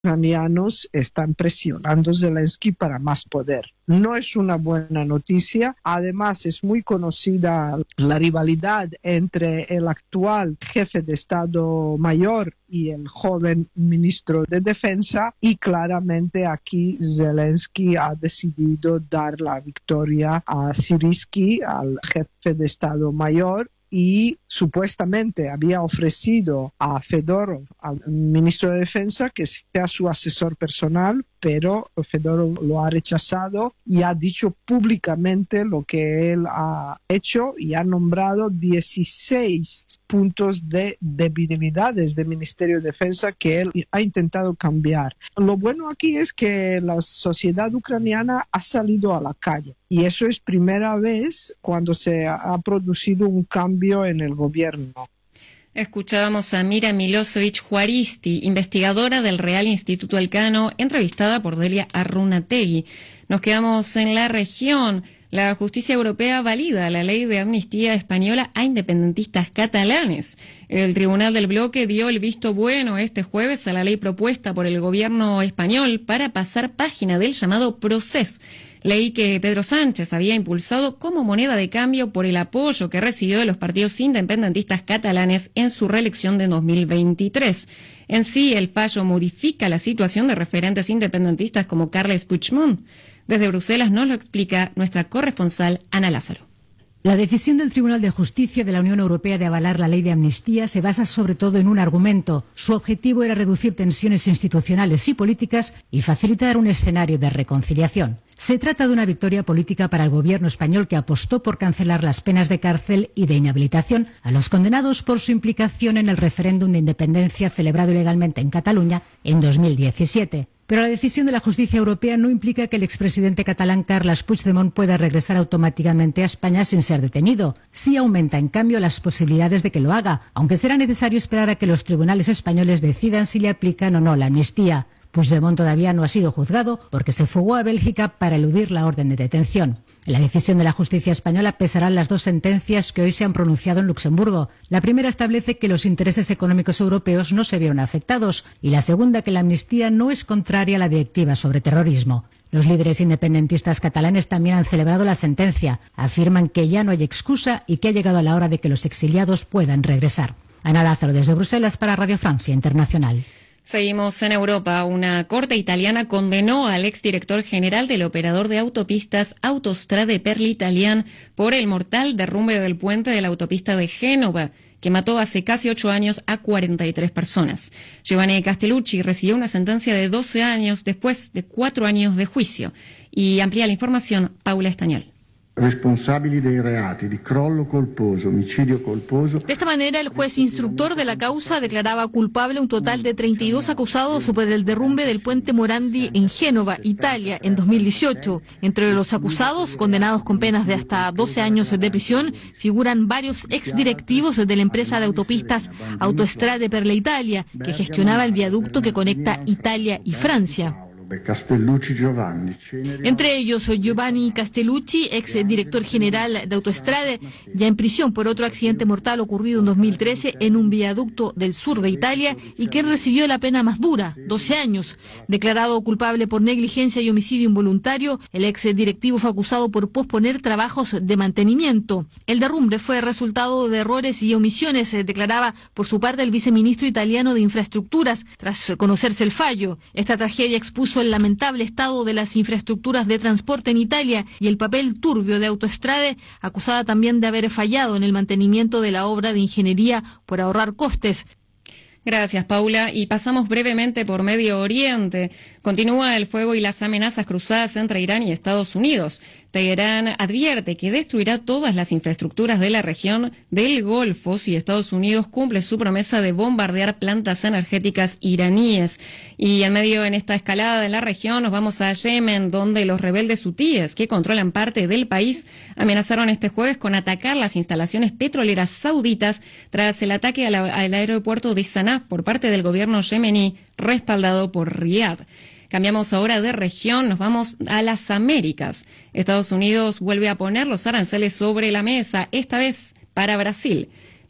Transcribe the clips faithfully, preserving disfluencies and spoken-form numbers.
ucranianos están presionando a Zelensky para más poder. No es una buena noticia. Además, es muy conocida la rivalidad entre el actual jefe de Estado Mayor y el joven ministro de Defensa, y claramente aquí Zelensky ha decidido dar la victoria a Syrskyi, al jefe de Estado Mayor, y supuestamente había ofrecido a Fedorov, al ministro de Defensa, que sea su asesor personal, pero Fedorov lo ha rechazado y ha dicho públicamente lo que él ha hecho y ha nombrado dieciséis puntos de debilidades del Ministerio de Defensa que él ha intentado cambiar. Lo bueno aquí es que la sociedad ucraniana ha salido a la calle, y eso es primera vez cuando se ha producido un cambio en el gobierno. Escuchábamos a Mira Milosevic Juaristi, investigadora del Real Instituto Elcano, entrevistada por Delia Arrunategui. Nos quedamos en la región. La justicia europea valida la ley de amnistía española a independentistas catalanes. El Tribunal del Bloque dio el visto bueno este jueves a la ley propuesta por el gobierno español para pasar página del llamado Procés. Ley que Pedro Sánchez había impulsado como moneda de cambio por el apoyo que recibió de los partidos independentistas catalanes en su reelección de dos mil veintitrés. En sí, el fallo modifica la situación de referentes independentistas como Carles Puigdemont. Desde Bruselas nos lo explica nuestra corresponsal Ana Lázaro. La decisión del Tribunal de Justicia de la Unión Europea de avalar la ley de amnistía se basa sobre todo en un argumento. Su objetivo era reducir tensiones institucionales y políticas y facilitar un escenario de reconciliación. Se trata de una victoria política para el gobierno español, que apostó por cancelar las penas de cárcel y de inhabilitación a los condenados por su implicación en el referéndum de independencia celebrado ilegalmente en Cataluña en dos mil diecisiete. Pero la decisión de la justicia europea no implica que el expresidente catalán Carles Puigdemont pueda regresar automáticamente a España sin ser detenido. Sí aumenta, en cambio, las posibilidades de que lo haga, aunque será necesario esperar a que los tribunales españoles decidan si le aplican o no la amnistía. Puigdemont todavía no ha sido juzgado porque se fugó a Bélgica para eludir la orden de detención. En la decisión de la justicia española pesarán las dos sentencias que hoy se han pronunciado en Luxemburgo. La primera establece que los intereses económicos europeos no se vieron afectados, y la segunda que la amnistía no es contraria a la directiva sobre terrorismo. Los líderes independentistas catalanes también han celebrado la sentencia. Afirman que ya no hay excusa y que ha llegado la hora de que los exiliados puedan regresar. Ana Lázaro, desde Bruselas, para Radio Francia Internacional. Seguimos en Europa. Una corte italiana condenó al exdirector general del operador de autopistas Autostrade per l'Italiane por el mortal derrumbe del puente de la autopista de Génova, que mató hace casi ocho años a cuarenta y tres personas. Giovanni Castellucci recibió una sentencia de doce años después de cuatro años de juicio. Y amplía la información Paula Estañol. Responsabili dei reati di crollo colposo, omicidio colposo. De esta manera, el juez instructor de la causa declaraba culpable un total de treinta y dos acusados por el derrumbe del puente Morandi en Génova, Italia, en dos mil dieciocho. Entre los acusados, condenados con penas de hasta doce años de prisión, figuran varios exdirectivos de la empresa de autopistas Autostrade per l'Italia, que gestionaba el viaducto que conecta Italia y Francia. Castellucci Giovanni. Entre ellos, Giovanni Castellucci, ex director general de Autostrade, ya en prisión por otro accidente mortal ocurrido en dos mil trece en un viaducto del sur de Italia, y que recibió la pena más dura, doce años. Declarado culpable por negligencia y homicidio involuntario, el ex directivo fue acusado por posponer trabajos de mantenimiento. El derrumbe fue resultado de errores y omisiones, declaraba por su parte el viceministro italiano de Infraestructuras, tras conocerse el fallo. Esta tragedia expuso el lamentable estado de las infraestructuras de transporte en Italia y el papel turbio de Autostrade, acusada también de haber fallado en el mantenimiento de la obra de ingeniería por ahorrar costes. Gracias, Paula. Y pasamos brevemente por Medio Oriente. Continúa el fuego y las amenazas cruzadas entre Irán y Estados Unidos. Teherán advierte que destruirá todas las infraestructuras de la región del Golfo si Estados Unidos cumple su promesa de bombardear plantas energéticas iraníes. Y en medio en esta escalada de la región nos vamos a Yemen, donde los rebeldes hutíes que controlan parte del país amenazaron este jueves con atacar las instalaciones petroleras sauditas tras el ataque al, al aeropuerto de Saná por parte del gobierno yemení, respaldado por Riad. Cambiamos ahora de región, nos vamos a las Américas. Estados Unidos vuelve a poner los aranceles sobre la mesa, esta vez para Brasil.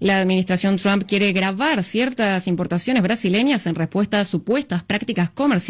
La administración Trump quiere gravar ciertas importaciones brasileñas en respuesta a supuestas prácticas comerciales